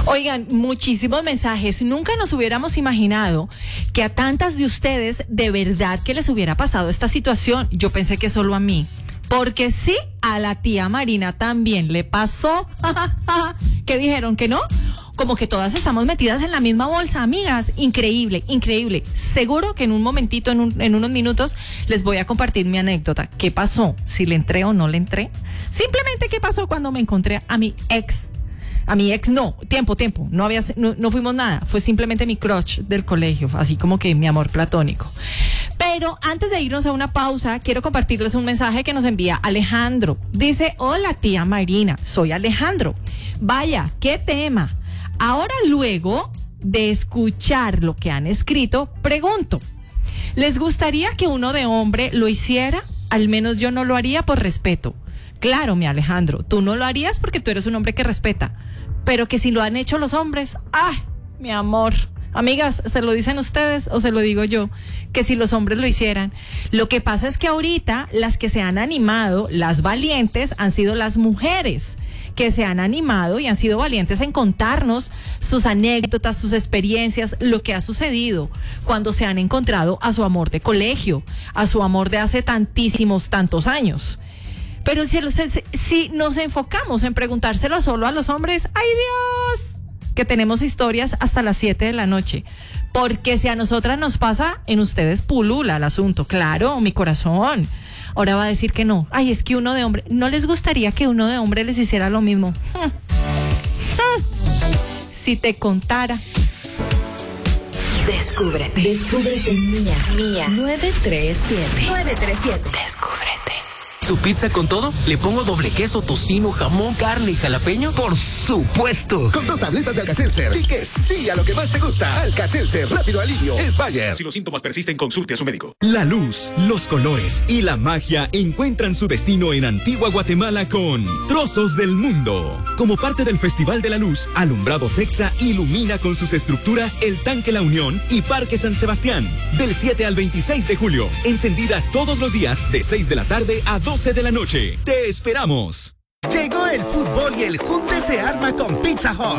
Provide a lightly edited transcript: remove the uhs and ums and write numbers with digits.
Oigan, muchísimos mensajes. Nunca nos hubiéramos imaginado que a tantas de ustedes de verdad que les hubiera pasado esta situación. Yo pensé que solo a mí. Porque sí, a la tía Marina también le pasó. ¿Qué dijeron? ¿Que no? Como que todas estamos metidas en la misma bolsa, amigas. Increíble, increíble. Seguro que en un momentito, en unos minutos, les voy a compartir mi anécdota. ¿Qué pasó? ¿Si le entré o no le entré? Simplemente, ¿qué pasó cuando me encontré a mi ex? A mi ex no, tiempo, no fuimos nada, fue simplemente mi crush del colegio, así como que mi amor platónico. Pero antes de irnos a una pausa, quiero compartirles un mensaje que nos envía Alejandro. Dice: hola tía Marina, soy Alejandro. Vaya, qué tema. Ahora, luego de escuchar lo que han escrito, pregunto, ¿les gustaría que uno de hombre lo hiciera? Al menos yo no lo haría por respeto. Claro, mi Alejandro, tú no lo harías porque tú eres un hombre que respeta. Pero que si lo han hecho los hombres, ¡ay, mi amor! Amigas, ¿se lo dicen ustedes o se lo digo yo? Que si los hombres lo hicieran. Lo que pasa es que ahorita las que se han animado, las valientes, han sido las mujeres que se han animado y han sido valientes en contarnos sus anécdotas, sus experiencias, lo que ha sucedido cuando se han encontrado a su amor de colegio, a su amor de hace tantos años. Pero si nos enfocamos en preguntárselo solo a los hombres, ¡ay Dios! Que tenemos historias hasta las 7 de la noche. Porque si a nosotras nos pasa, en ustedes pulula el asunto. Claro, mi corazón. Ahora va a decir que no. Ay, es que uno de hombre, ¿no les gustaría que uno de hombre les hiciera lo mismo? Si te contara. Descúbrete, mía. 937. Descúbrete. ¿Su pizza con todo? ¿Le pongo doble queso, tocino, jamón, carne y jalapeño? ¡Por supuesto! Con 2 tabletas de Alka-Seltzer. Di que sí a lo que más te gusta. Alka-Seltzer, rápido alivio. Es Bayer. Si los síntomas persisten, consulte a su médico. La luz, los colores y la magia encuentran su destino en Antigua Guatemala con Trozos del Mundo. Como parte del Festival de la Luz, Alumbrados Exa ilumina con sus estructuras el Tanque La Unión y Parque San Sebastián. Del 7 al 26 de julio, encendidas todos los días de 6 de la tarde a 12 de la noche. ¡Te esperamos! Llegó el fútbol y el junte se arma con Pizza Hut.